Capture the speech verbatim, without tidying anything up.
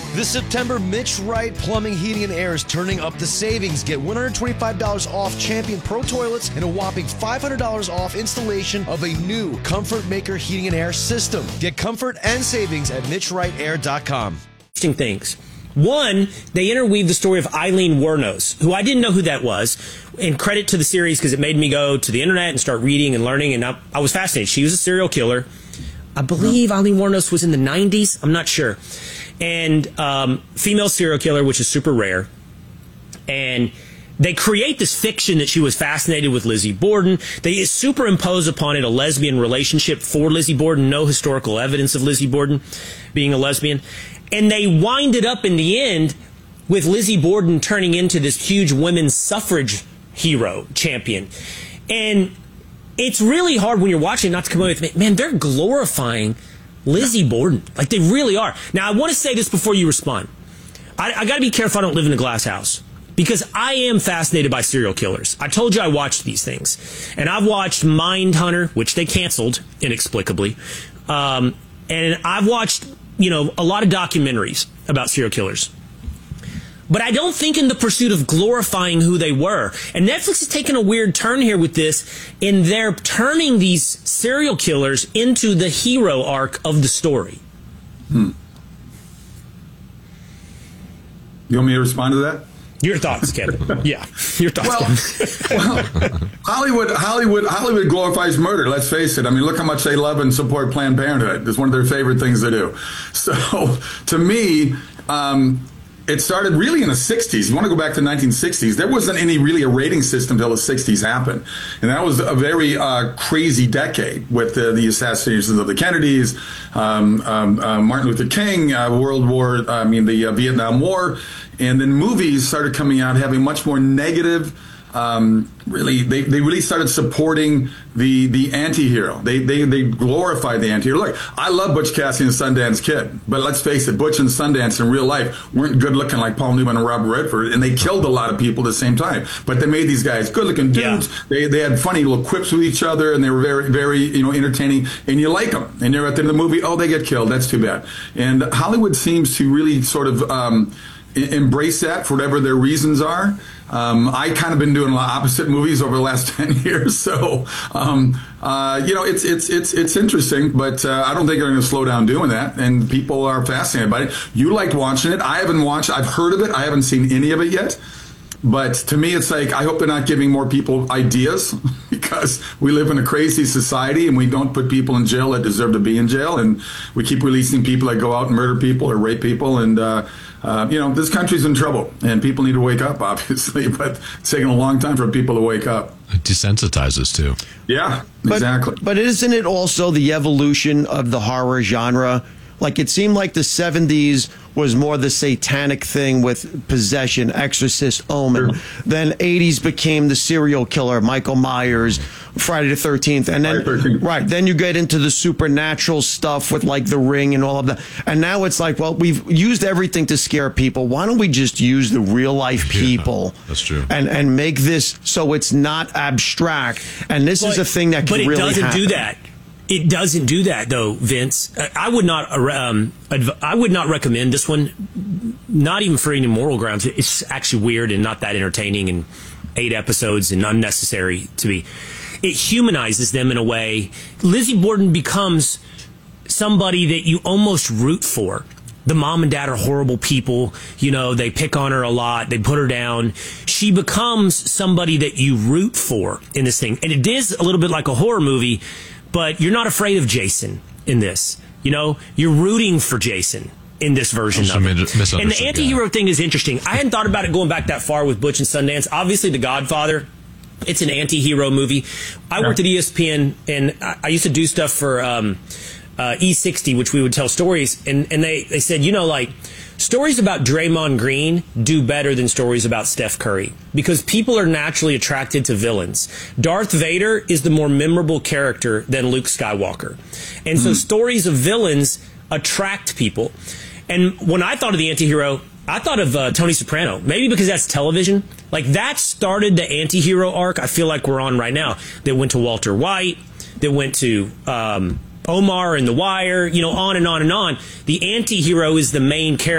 This September, Mitch Wright Plumbing, Heating, and Air is turning up the savings. Get one hundred twenty-five dollars off Champion Pro Toilets and a whopping five hundred dollars off installation of a new Comfort Maker Heating and Air system. Get comfort and savings at mitch wright air dot com. Interesting things. One, they interweave the story of Eileen Wuornos, who I didn't know who that was, and credit to the series because it made me go to the internet and start reading and learning, and I, I was fascinated. She was a serial killer. I believe Eileen Wuornos was in the nineties. I'm not sure. And um, female serial killer, which is super rare. And they create this fiction that she was fascinated with Lizzie Borden. They superimpose upon it a lesbian relationship for Lizzie Borden, no historical evidence of Lizzie Borden being a lesbian. And they wind it up in the end with Lizzie Borden turning into this huge women's suffrage hero champion. And it's really hard when you're watching not to come away with, man, they're glorifying Lizzie Borden. Like, they really are. Now, I want to say this before you respond. I, I got to be careful I don't live in a glass house, because I am fascinated by serial killers. I told you I watched these things. And I've watched Mindhunter, which they canceled inexplicably. Um, and I've watched, you know, a lot of documentaries about serial killers. But I don't think in the pursuit of glorifying who they were. And Netflix has taken a weird turn here with this, in they're turning these serial killers into the hero arc of the story. Hmm. You want me to respond to that? Your thoughts, Kevin. Yeah, your thoughts, well, Kevin. well, Hollywood, Hollywood, Hollywood glorifies murder. Let's face it. I mean, look how much they love and support Planned Parenthood. It's one of their favorite things to do. So, to me, um, it started really in the sixties. You want to go back to the nineteen sixties. There wasn't any really a rating system until the sixties happened. And that was a very uh, crazy decade with uh, the assassinations of the Kennedys, um, um, uh, Martin Luther King, uh, World War, I mean, the uh, Vietnam War. And then movies started coming out having much more negative, um, really, they, they really started supporting the the anti-hero. They, they, they glorified the anti-hero. Look, I love Butch Cassidy and Sundance Kid, but let's face it, Butch and Sundance in real life weren't good looking like Paul Newman and Robert Redford, and they killed a lot of people at the same time. But they made these guys good looking dudes. Yeah. They, they had funny little quips with each other, and they were very, very, you know, entertaining, and you like them. And you're at the end of the movie, oh, they get killed. That's too bad. And Hollywood seems to really sort of, um, embrace that for whatever their reasons are. Um, I kind of been doing a lot of opposite movies over the last ten years, so um, uh, you know it's it's it's it's interesting, but uh, I don't think they're going to slow down doing that. And people are fascinated by it. You liked watching it. I haven't watched. I've heard of it. I haven't seen any of it yet. But to me, it's like, I hope they're not giving more people ideas, because we live in a crazy society and we don't put people in jail that deserve to be in jail. And we keep releasing people that go out and murder people or rape people. And, uh, uh, you know, this country's in trouble and people need to wake up, obviously. But it's taken a long time for people to wake up. It desensitizes, too. Yeah, but, exactly. But isn't it also the evolution of the horror genre? Like, it seemed like the seventies was more the satanic thing with Possession, Exorcist, Omen. Sure. Then eighties became the serial killer, Michael Myers, Friday the thirteenth. And then, thirteenth. Right, then you get into the supernatural stuff with, like, The Ring and all of that. And now it's like, well, we've used everything to scare people. Why don't we just use the real-life people? Yeah, that's true. And, and make this so it's not abstract. And this but, is a thing that can really happen. But it doesn't do that. It doesn't do that, though, Vince. I would not. Um, I would not recommend this one. Not even for any moral grounds. It's actually weird and not that entertaining, and eight episodes and unnecessary to be. It humanizes them in a way. Lizzie Borden becomes somebody that you almost root for. The mom and dad are horrible people. You know, they pick on her a lot. They put her down. She becomes somebody that you root for in this thing, and it is a little bit like a horror movie. But you're not afraid of Jason in this. You know, you're rooting for Jason in this version of it. And the anti-hero thing is interesting. I hadn't thought about it going back that far with Butch and Sundance. Obviously, The Godfather, it's an anti-hero movie. I worked at E S P N, and I used to do stuff for um, uh, E sixty, which we would tell stories. And, and they, they said, you know, like, stories about Draymond Green do better than stories about Steph Curry, because people are naturally attracted to villains. Darth Vader is the more memorable character than Luke Skywalker. And so mm. stories of villains attract people. And when I thought of the anti-hero, I thought of uh, Tony Soprano, maybe because that's television. Like, that started the anti-hero arc I feel like we're on right now. That went to Walter White, that went to um, Omar and The Wire, you know, on and on and on. The anti-hero is the main character.